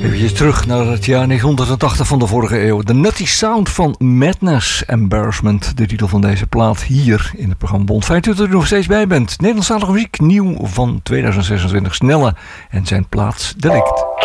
Even terug naar het jaar 1980 van de vorige eeuw. The Nutty Sound van Madness, Embarrassment. De titel van deze plaat hier in het programma Bond. Fijn dat u er nog steeds bij bent. Nederlandstalige muziek, nieuw van 2026. Snelle en zijn plaats Delict.